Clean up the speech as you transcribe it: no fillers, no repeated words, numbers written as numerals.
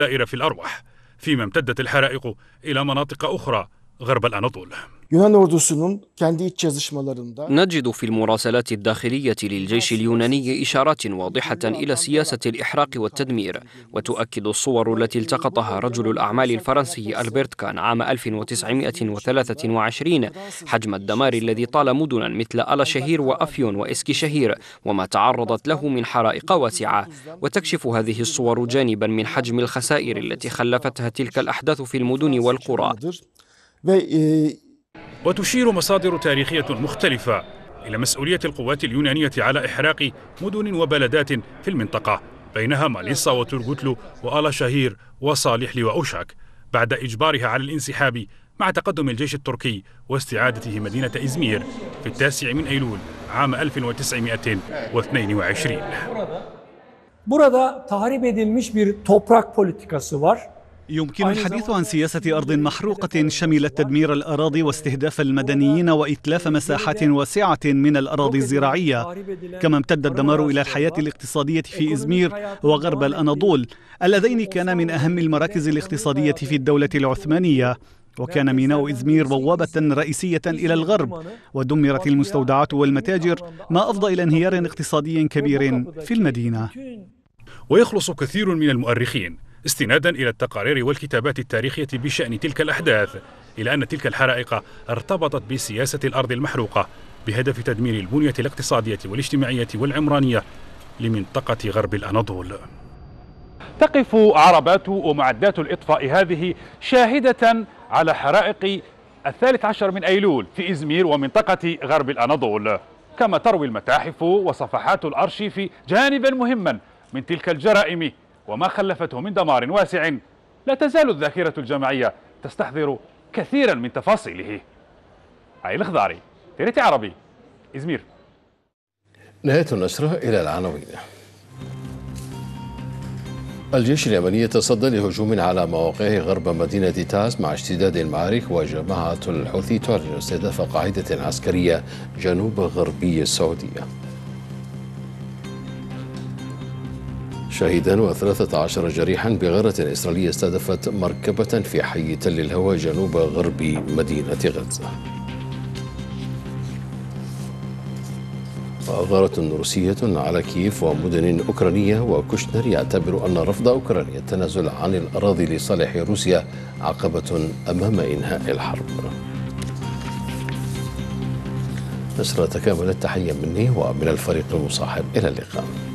الخسائر في الأرواح، فيما امتدت الحرائق إلى مناطق أخرى غرب الأناضول. نجد في المراسلات الداخلية للجيش اليوناني إشارات واضحة إلى سياسة الإحراق والتدمير، وتؤكد الصور التي التقطها رجل الأعمال الفرنسي ألبرت كان عام 1923 حجم الدمار الذي طال مدنا مثل ألاشهير وأفيون وإسكيشهير وما تعرضت له من حرائق واسعة. وتكشف هذه الصور جانبا من حجم الخسائر التي خلفتها تلك الأحداث في المدن والقرى. وتشير مصادر تاريخية مختلفة إلى مسؤولية القوات اليونانية على إحراق مدن وبلدات في المنطقة، بينها ماليسا وتورغوتلو وآلاشهير وصالحلي وأوشاك، بعد إجبارها على الانسحاب مع تقدم الجيش التركي واستعادته مدينة إزمير في 9 من أيلول عام 1922. Burada tahrip edilmiş bir toprak politikası var. يمكن الحديث عن سياسة أرض محروقة شملت تدمير الأراضي واستهداف المدنيين وإتلاف مساحات واسعة من الأراضي الزراعية، كما امتد الدمار إلى الحياة الاقتصادية في إزمير وغرب الأناضول اللذين كانا من أهم المراكز الاقتصادية في الدولة العثمانية، وكان ميناء إزمير بوابة رئيسية إلى الغرب، ودمرت المستودعات والمتاجر ما أفضى إلى انهيار اقتصادي كبير في المدينة. ويخلص كثير من المؤرخين استنادا إلى التقارير والكتابات التاريخية بشأن تلك الأحداث إلى أن تلك الحرائق ارتبطت بسياسة الأرض المحروقة بهدف تدمير البنية الاقتصادية والاجتماعية والعمرانية لمنطقة غرب الأناضول. تقف عربات ومعدات الإطفاء هذه شاهدة على حرائق 13 من أيلول في إزمير ومنطقة غرب الأناضول، كما تروي المتاحف وصفحات الأرشيف جانبا مهما من تلك الجرائم وما خلفته من دمار واسع لا تزال الذاكرة الجماعية تستحضر كثيرا من تفاصيله. علي الخضاري، تيريتي عربي، إزمير. نهاية النشرة. إلى العناوين. الجيش اليمني يتصدى لهجوم على مواقعه غرب مدينة تاز مع اشتداد المعارك، وجماعة الحوثي تعلن استهداف قاعدة عسكرية جنوب غربي السعودية. شهيدا و13 جريحا بغارة إسرائيلية استهدفت مركبة في حي تل الهوى جنوب غرب مدينة غزة. غارة روسية على كييف ومدن أوكرانية، وكوشنر يعتبر أن رفض أوكرانيا التنازل عن الأراضي لصالح روسيا عقبة أمام إنهاء الحرب. نشرة تكامل. التحية مني ومن الفريق المصاحب، إلى اللقاء.